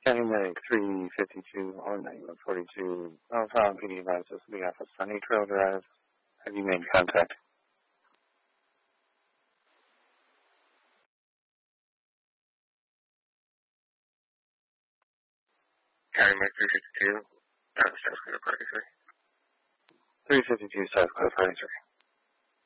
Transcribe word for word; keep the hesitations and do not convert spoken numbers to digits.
County Medic three fifty-two on ninety-one forty-two. Alpha P D advises on behalf of Sunny Trail Drive. Have you made contact? County Medic three fifty-two, uh, South Dakota forty-three. three fifty-two South Dakota forty-three.